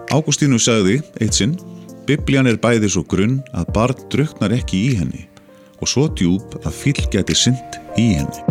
Ágústínus sagði eitt sinn: Biblían bæði svo grunn að barn drukknar ekki í henni og svo djúp að fíll gæti synt í henni.